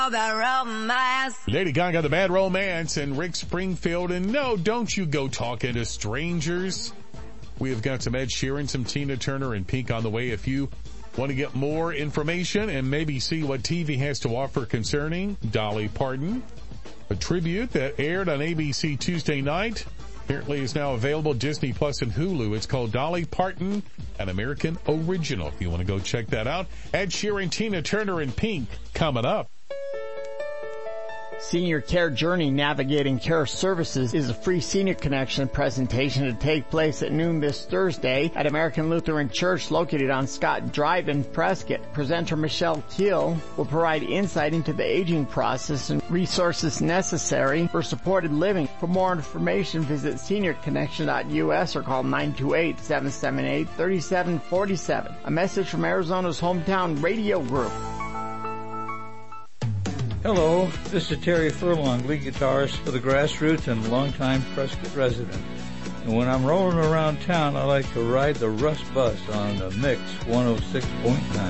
Lady Gaga, The Bad Romance, and Rick Springfield. And no, don't you go talking to strangers. We have got some Ed Sheeran, some Tina Turner, and Pink on the way. If you want to get more information and maybe see what TV has to offer concerning Dolly Parton, a tribute that aired on ABC Tuesday night, apparently is now available Disney Plus and Hulu. It's called Dolly Parton, an American Original. If you want to go check that out. Ed Sheeran, Tina Turner, and Pink coming up. Senior Care Journey Navigating Care Services is a free Senior Connection presentation to take place at noon this Thursday at American Lutheran Church located on Scott Drive in Prescott. Presenter Michelle Keel will provide insight into the aging process and resources necessary for supported living. For more information, visit seniorconnection.us or call 928-778-3747. A message from Arizona's Hometown Radio Group. Hello, this is Terry Furlong, lead guitarist for the Grassroots and longtime Prescott resident. And when I'm rolling around town, I like to ride the Rust Bus on the Mix 106.9.